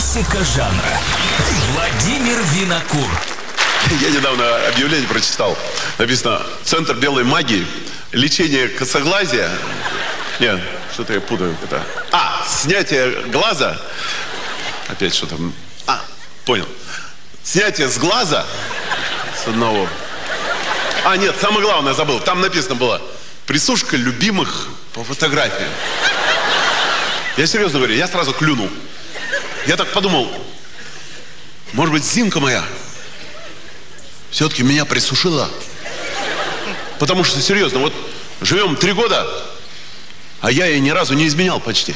Классика жанра. Владимир Винокур. Я недавно объявление прочитал. Написано: Центр белой магии, лечение косоглазия. Нет, что-то я путаю. Это... снятие глаза. Опять что-то... понял. Снятие с глаза. С одного. Нет, самое главное забыл. Там написано было: присушка любимых по фотографии. Я серьезно говорю, я сразу клюнул. Я так подумал, может быть, Зинка моя все-таки меня присушила. Потому что, серьезно, вот живем 3 года, а я ей ни разу не изменял почти.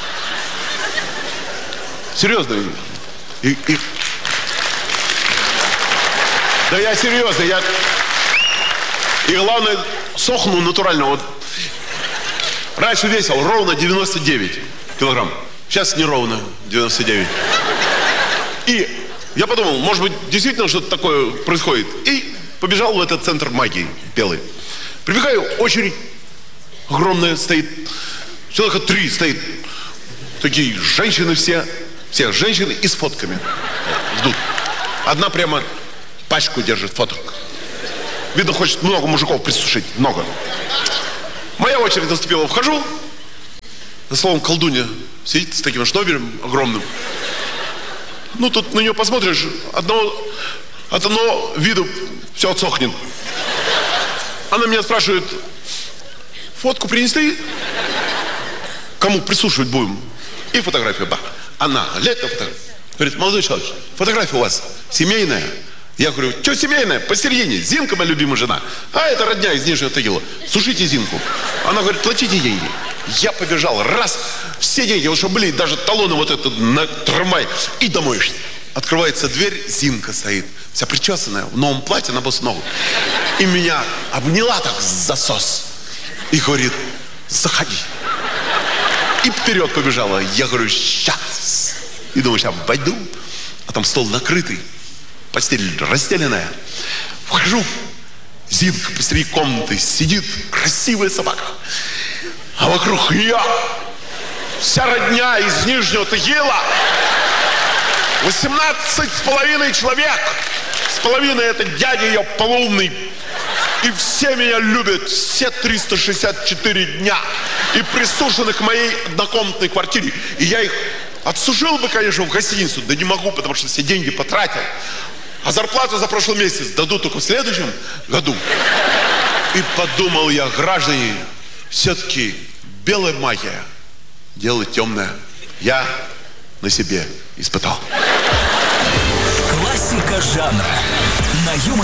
Серьезно. Да я серьезно, И главное, сохну натурально. Вот. Раньше весил ровно 99 килограмм. Сейчас не ровно 99. И я подумал, может быть, действительно что-то такое происходит. И побежал в этот центр магии белый. Прибегаю, очередь огромная стоит. Человека 3 стоит. Такие женщины все женщины и с фотками ждут. Одна прямо пачку держит фоток. Видно, хочет много мужиков присушить. Много. Моя очередь наступила. Вхожу. За словом, колдунья сидит с таким шнобелем огромным. Ну, тут на нее посмотришь, от одного виду все отсохнет. Она меня спрашивает: фотку принесли? Кому присушивать будем? И фотография. Она глядит на фотографию. Говорит: молодой человек, фотография у вас семейная? Я говорю: что семейная? Посередине. Зинка моя любимая жена. Это родня из Нижнего Тагила. Сушите Зинку. Она говорит: платите деньги. Я побежал. Раз. Все деньги, вот чтобы были, даже талоны вот это на трамвай. И домой. Открывается дверь, Зинка стоит. Вся причесанная, в новом платье на босу ногу. И меня обняла так засос. И говорит: заходи. И вперед побежала. Я говорю: сейчас. И думаю, сейчас войду. А там стол накрытый. Постель расстеленная. Вхожу. Зинка посреди комнаты сидит. Красивая собака. А вокруг я. Вся родня из Нижнего Тагила. 18,5 человек. С половиной это дядя ее полоумный. И все меня любят. Все 364 дня. И присушены к моей однокомнатной квартире. И я их отсушил бы, конечно, в гостиницу. Да не могу, потому что все деньги потратил. А зарплату за прошлый месяц дадут только в следующем году. И подумал я: граждане, все-таки белая магия — дело темное. Я на себе испытал. Классика жанра на Юмор.